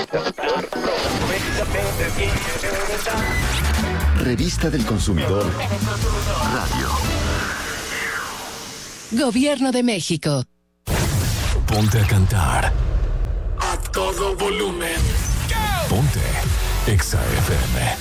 Revista del Consumidor Radio. Gobierno de México. Ponte a cantar a todo volumen. Ponte Exa FM.